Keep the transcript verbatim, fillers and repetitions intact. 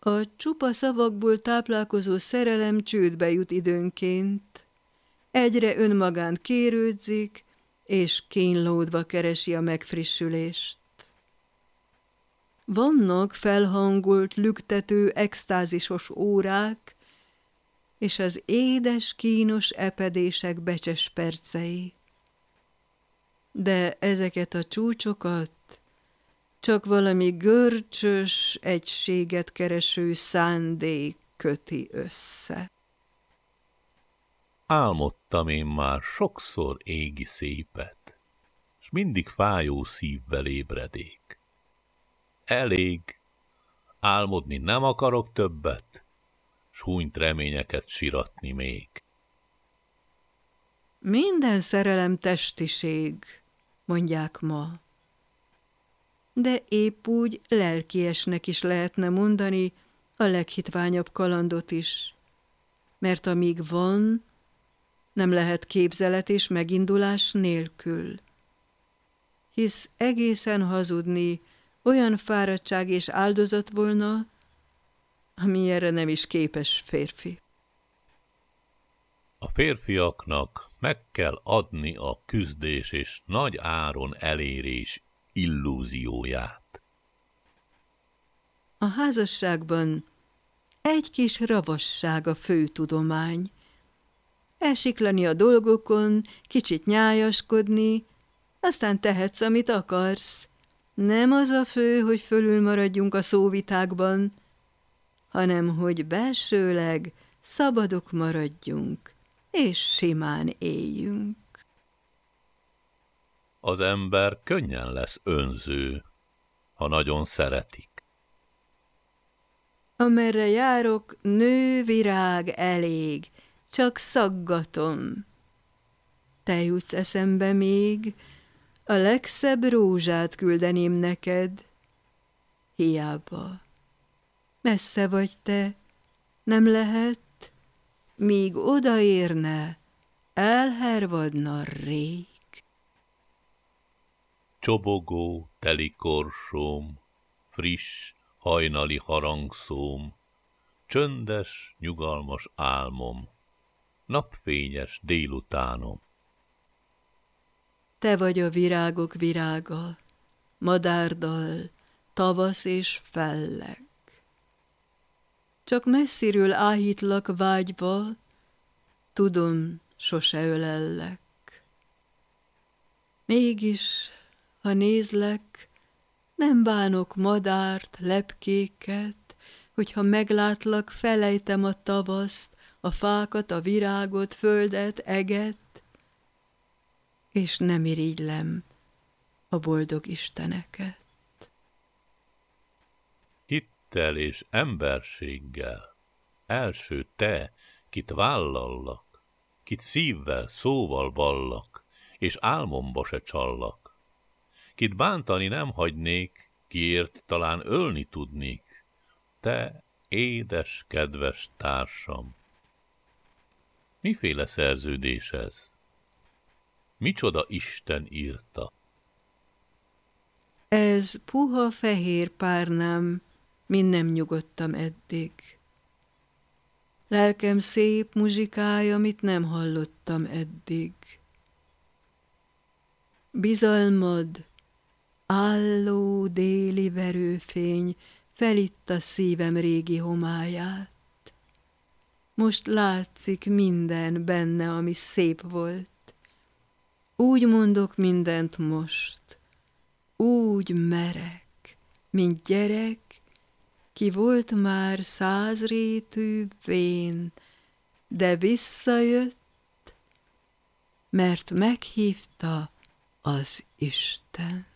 A csupa szavakból táplálkozó szerelem csődbe jut időnként. Egyre önmagán kérődzik, és kínlódva keresi a megfrissülést. Vannak felhangolt, lüktető, extázisos órák, és az édes, kínos epedések becses percei. De ezeket a csúcsokat csak valami görcsös, egységet kereső szándék köti össze. Álmodtam én már sokszor égi szépet, s mindig fájó szívvel ébredék. Elég, álmodni nem akarok többet, s húnyt reményeket siratni még. Minden szerelem testiség, mondják ma. De épp úgy lelkiesnek is lehetne mondani a leghitványabb kalandot is, mert amíg van, nem lehet képzelet és megindulás nélkül. Hisz egészen hazudni olyan fáradtság és áldozat volna, ami erre nem is képes férfi. A férfiaknak meg kell adni a küzdés és nagy áron elérés illúzióját. A házasságban egy kis ravasság a fő tudomány. Elsiklani a dolgokon, kicsit nyájaskodni, aztán tehetsz, amit akarsz. Nem az a fő, hogy fölül maradjunk a szóvitákban, hanem hogy belsőleg szabadok maradjunk, és simán éljünk. Az ember könnyen lesz önző, ha nagyon szeretik. Amerre járok, nő, virág elég, csak szaggatom. Te jutsz eszembe még, a legszebb rózsát küldeném neked. Hiába. Messze vagy te, nem lehet, míg odaérne, elhervadna rég. Csobogó, teli korsóm, friss, hajnali harangszóm, csöndes, nyugalmas álmom, napfényes délutánom. Te vagy a virágok virága, madárdal, tavasz és felleg. Csak messziről áhítlak vágyva, tudom, sose ölellek. Mégis, ha nézlek, nem bánok madárt, lepkéket, hogyha meglátlak, felejtem a tavaszt, a fákat, a virágot, földet, eget, és nem irigylem a boldog isteneket. Hittel és emberséggel, első te, kit vállallak, kit szívvel, szóval vallak, és álmomba se csallak, kit bántani nem hagynék, kiért talán ölni tudnék, te, édes, kedves társam. Miféle szerződés ez? Micsoda Isten írta? Ez puha fehér párnám, min nem nyugodtam eddig. Lelkem szép muzsikája, amit nem hallottam eddig. Bizalmad, álló déli verőfény felitta szívem régi homályát. Most látszik minden benne, ami szép volt. Úgy mondok mindent most, úgy merek, mint gyerek, ki volt már százrétű vén, de visszajött, mert meghívta az Isten.